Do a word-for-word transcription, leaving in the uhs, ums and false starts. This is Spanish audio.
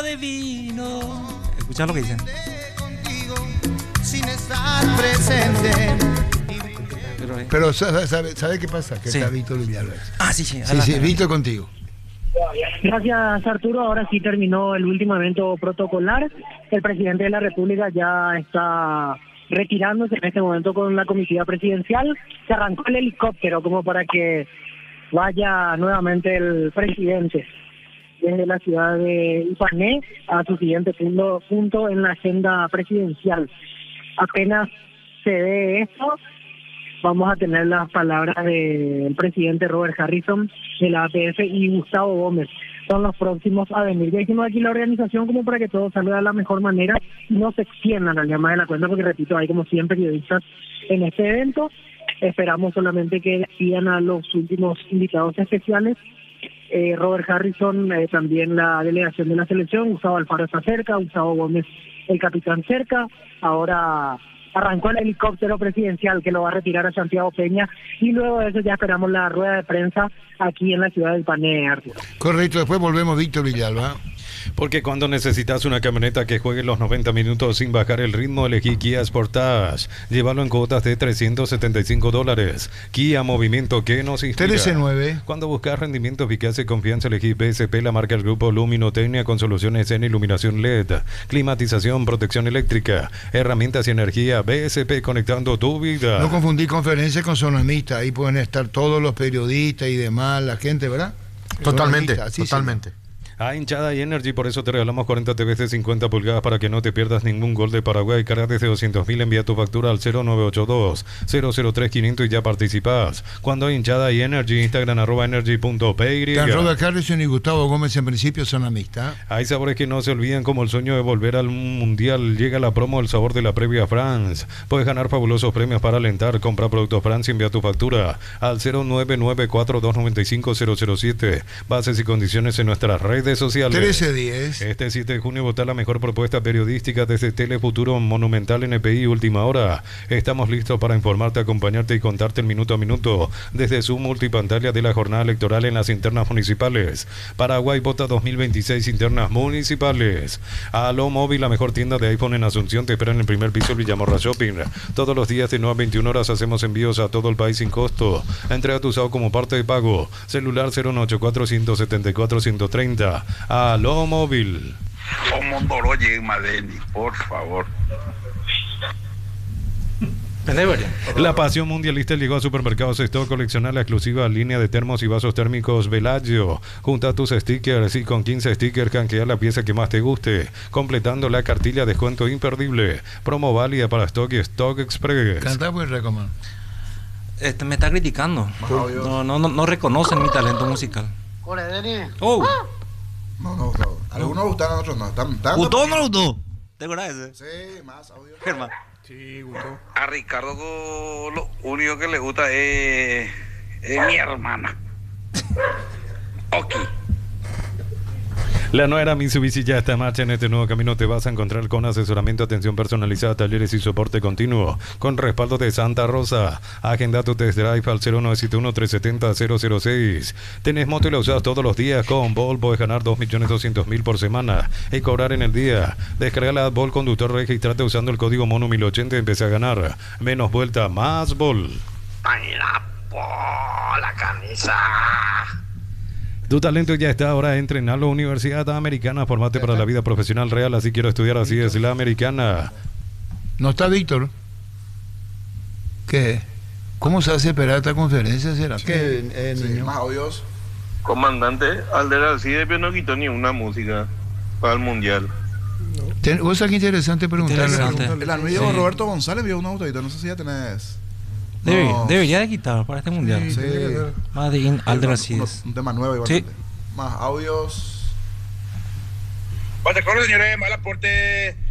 copa de vino. Escucha lo que dicen. Sin estar presente. Pero, Pero ¿sabe, sabe, ¿sabe qué pasa? Que sí. Está Víctor Villalobos. Ah, sí, sí. Sí, sí, Víctor contigo. Gracias, Arturo. Ahora sí terminó el último evento protocolar. El presidente de la República ya está retirándose en este momento con la comitiva presidencial. Se arrancó el helicóptero como para que vaya nuevamente el presidente desde la ciudad de Ipané a su siguiente punto, punto en la agenda presidencial. Apenas se ve esto, vamos a tener las palabras del presidente Robert Harrison de la A P F y Gustavo Gómez. Son los próximos a venir. Ya hicimos aquí la organización como para que todo salga de la mejor manera y no se extiendan al llamado de la cuenta, porque repito, hay como cien periodistas en este evento. Esperamos solamente que despidan a los últimos invitados especiales. Eh, Robert Harrison, eh, también la delegación de la selección, Gustavo Alfaro está cerca, Gustavo Gómez, el capitán, cerca. Ahora arrancó el helicóptero presidencial que lo va a retirar a Santiago Peña y luego de eso ya esperamos la rueda de prensa aquí en la ciudad del Pané, Arturo. Correcto, después volvemos, Víctor Villalba. Porque cuando necesitas una camioneta que juegue los noventa minutos sin bajar el ritmo, elegí Kia Sportage. Llévalo en cuotas de trescientos setenta y cinco dólares. Kia, movimiento que nos inspira. trece nueve. Cuando buscas rendimiento, eficacia y confianza, elegí B S P, la marca del grupo Luminotecnia, con soluciones en iluminación L E D, climatización, protección eléctrica, herramientas y energía. B S P, conectando tu vida. No confundí conferencia con sonomista. Ahí pueden estar todos los periodistas y demás, la gente, ¿verdad? Totalmente, totalmente. Sí. A Hinchada y Energy, por eso te regalamos cuarenta T Vs de cincuenta pulgadas para que no te pierdas ningún gol de Paraguay. Carga desde doscientos mil, envía tu factura al cero nueve ocho dos, cero cero tres, quinientos y ya participas. Cuando hay Hinchada y Energy, Instagram arroba energy punto p y. Robert Harrison y Gustavo Gómez en principio son amistad. Hay sabores que no se olvidan, como el sueño de volver al mundial. Llega la promo El sabor de la previa France. Puedes ganar fabulosos premios para alentar. Compra productos France y envía tu factura al cero nueve nueve cuatro dos nueve cinco cero cero siete. Bases y condiciones en nuestras redes sociales. trece diez. Este siete de junio vota la mejor propuesta periodística desde Telefuturo, Monumental, N P I, Última Hora. Estamos listos para informarte, acompañarte y contarte el minuto a minuto desde su multipantalla de la jornada electoral en las internas municipales. Paraguay vota dos mil veintiséis, internas municipales. Aló Móvil, la mejor tienda de iPhone en Asunción, te espera en el primer piso Villamorra Shopping. Todos los días de nueve a veintiuna horas hacemos envíos a todo el país sin costo. Entrega tu S A O como parte de pago. Celular cero nueve ocho cuatro, uno siete cuatro, uno tres cero. Aló Móvil. O Mondoroye Madeni, por favor. La pasión mundialista llegó a Supermercados Stock. Colecciona la exclusiva línea de termos y vasos térmicos Bellagio. Junta tus stickers y con quince stickers canjea la pieza que más te guste, completando la cartilla descuento imperdible. Promo válida para Stock y Stock Express. Canta pues recomendar. Este, me está criticando. No, no, no, no reconocen mi talento musical. Oh. No, no, no. Algunos gustaron, otros no. ¿Están, están ¿Gustó o no gustó? ¿Te acuerdas ese? Sí, más audio. Germán. Sí, gustó. A Ricardo lo único que le gusta es, es mi hermana. Ok. La nueva Mitsubishi ya está en marcha. En este nuevo camino te vas a encontrar con asesoramiento, atención personalizada, talleres y soporte continuo, con respaldo de Santa Rosa. Agenda tu test drive al cero nueve siete uno, tres siete cero, cero cero seis. Tenés moto y la usas todos los días. Con Vol puedes ganar dos millones doscientos mil por semana y cobrar en el día. Descarga la Vol Conductor, registrate usando el código MONO mil ochenta y empecé a ganar. Menos vuelta, más Vol. Ay, la, po, la camisa. Tu talento ya está, ahora entra a la Universidad Americana, formate para la vida profesional real, así quiero estudiar, así es la Americana. ¿No está Víctor? ¿Qué? ¿Cómo se hace esperar esta conferencia? ¿Será Sí, que eh, sí, niño? más audios. Comandante Alder Alcide no quitó ni una música para el mundial. Ten- Vos sabés qué interesante preguntarle. Interesante. El amigo sí. Roberto González vio un autito, no sé si ya tenés. Debe, No. Debería de quitar para este mundial. Sí. Más de in- Aldracides. Un, un tema nuevo igualmente. Sí. Más audios. Pues de acuerdo, señores, mal aporte